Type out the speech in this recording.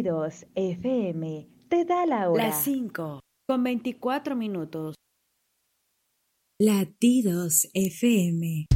Latidos FM te da la hora. Las 5:24. Latidos FM.